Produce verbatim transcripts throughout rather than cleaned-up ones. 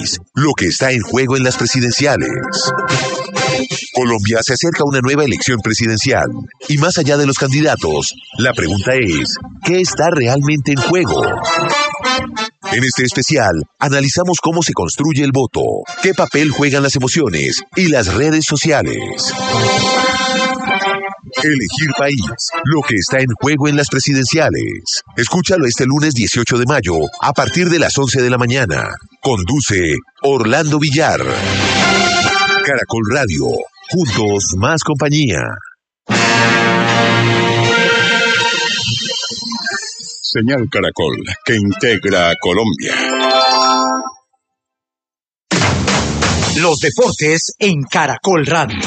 país, lo que está en juego en las presidenciales. Colombia se acerca a una nueva elección presidencial y más allá de los candidatos, la pregunta es, ¿qué está realmente en juego? En este especial, analizamos cómo se construye el voto, qué papel juegan las emociones y las redes sociales. Elegir país, lo que está en juego en las presidenciales. Escúchalo este lunes dieciocho de mayo, a partir de las once de la mañana. Conduce Orlando Villar. Caracol Radio, juntos más compañía. Señal Caracol, que integra a Colombia. Los deportes en Caracol Radio.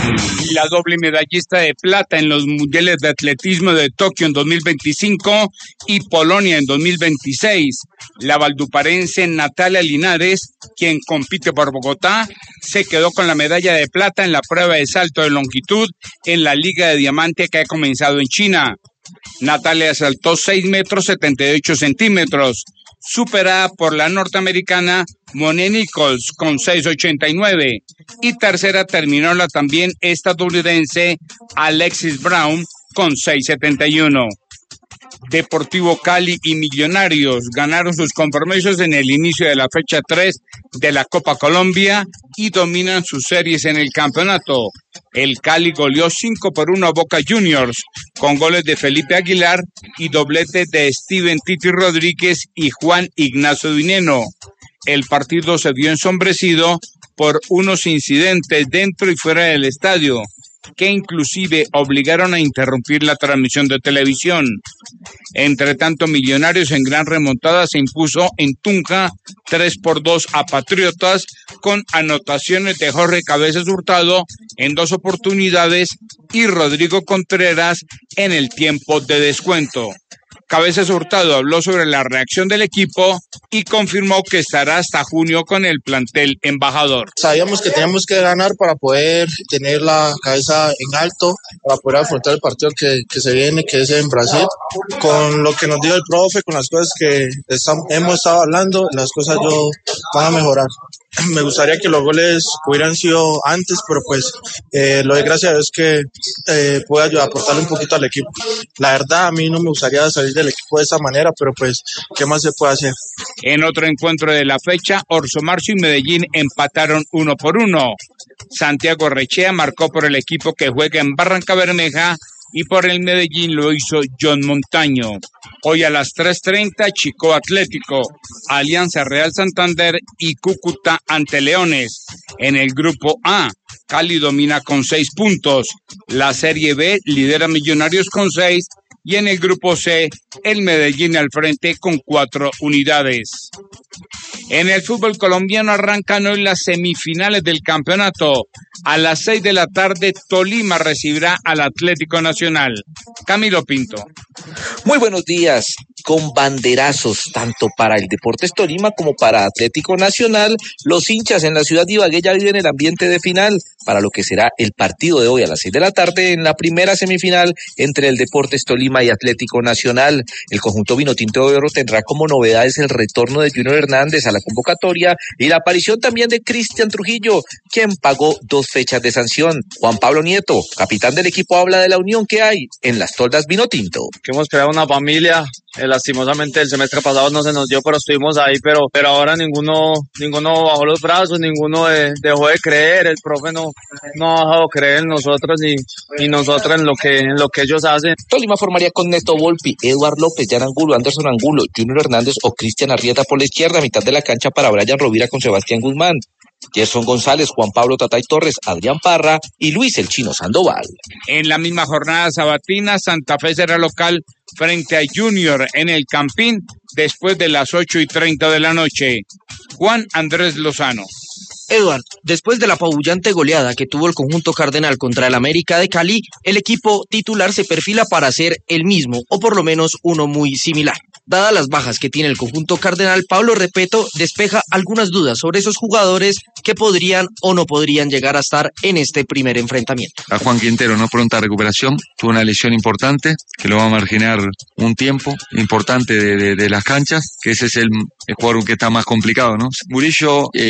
La doble medallista de plata en los Mundiales de Atletismo de Tokio en dos mil veinticinco y Polonia en dos mil veintiséis. La valduparense Natalia Linares, quien compite por Bogotá, se quedó con la medalla de plata en la prueba de salto de longitud en la Liga de Diamante que ha comenzado en China. Natalia saltó seis metros setenta y ocho centímetros, superada por la norteamericana Monique Nichols con seis ochenta y nueve, y tercera terminó la también estadounidense Alexis Brown con seis setenta y uno. Deportivo Cali y Millonarios ganaron sus compromisos en el inicio de la fecha tres de la Copa Colombia y dominan sus series en el campeonato. El Cali goleó cinco por uno a Boca Juniors, con goles de Felipe Aguilar y doblete de Steven Titi Rodríguez y Juan Ignacio Dineno. El partido se vio ensombrecido por unos incidentes dentro y fuera del estadio, que inclusive obligaron a interrumpir la transmisión de televisión. Entre tanto, Millonarios en gran remontada se impuso en Tunja tres por dos a Patriotas, con anotaciones de Jorge Cabezas Hurtado en dos oportunidades y Rodrigo Contreras en el tiempo de descuento. Cabezas Hurtado habló sobre la reacción del equipo y confirmó que estará hasta junio con el plantel embajador. Sabíamos que teníamos que ganar para poder tener la cabeza en alto, para poder afrontar el partido que, que se viene, que es en Brasil. Con lo que nos dijo el profe, con las cosas que estamos, hemos estado hablando, las cosas yo van a mejorar. Me gustaría que los goles hubieran sido antes, pero pues eh, lo de gracias a Dios que eh, pueda ayudar a aportarle un poquito al equipo. La verdad, a mí no me gustaría salir del equipo de esa manera, pero pues, ¿qué más se puede hacer? En otro encuentro de la fecha, Orso Marcio y Medellín empataron uno por uno. Santiago Rechea marcó por el equipo que juega en Barranca Bermeja y por el Medellín lo hizo John Montaño. Hoy a las tres treinta, Chico Atlético, Alianza Real Santander y Cúcuta ante Leones. En el grupo A, Cali domina con seis puntos. La Serie B lidera Millonarios con seis. Y en el grupo C, el Medellín al frente con cuatro unidades. En el fútbol colombiano arrancan hoy las semifinales del campeonato. A las seis de la tarde, Tolima recibirá al Atlético Nacional. Camilo Pinto. Muy buenos días. Con banderazos tanto para el Deportes Tolima como para Atlético Nacional, los hinchas en la ciudad de Ibagué ya viven el ambiente de final para lo que será el partido de hoy a las seis de la tarde en la primera semifinal entre el Deportes Tolima y Atlético Nacional. El conjunto vinotinto de oro tendrá como novedades el retorno de Junior Hernández a la convocatoria y la aparición también de Cristian Trujillo, quien pagó dos fechas de sanción. Juan Pablo Nieto, capitán del equipo, habla de la unión que hay en las toldas vinotinto. Que hemos creado una familia. Eh, lastimosamente el semestre pasado no se nos dio, pero estuvimos ahí, pero pero ahora ninguno ninguno bajó los brazos, ninguno de, dejó de creer. El profe no, no ha dejado creer en nosotros ni, ni nosotros en lo que en lo que ellos hacen. Tolima formaría con Neto Volpi, Eduard López, Jan Angulo, Anderson Angulo, Junior Hernández o Cristian Arrieta por la izquierda, mitad de la cancha para Brian Rovira con Sebastián Guzmán, Gerson González, Juan Pablo Tatay Torres, Adrián Parra y Luis El Chino Sandoval. En la misma jornada sabatina, Santa Fe será local frente a Junior en el Campín después de las ocho y treinta de la noche. Juan Andrés Lozano. Eduard, después de la apabullante goleada que tuvo el conjunto cardenal contra el América de Cali, el equipo titular se perfila para ser el mismo, o por lo menos uno muy similar. Dadas las bajas que tiene el conjunto cardenal, Pablo Repeto despeja algunas dudas sobre esos jugadores que podrían o no podrían llegar a estar en este primer enfrentamiento. A Juan Quintero, no pronta recuperación, tuvo una lesión importante que lo va a marginar un tiempo importante de, de, de las canchas, que ese es el, el jugador que está más complicado, ¿no? Murillo... Eh,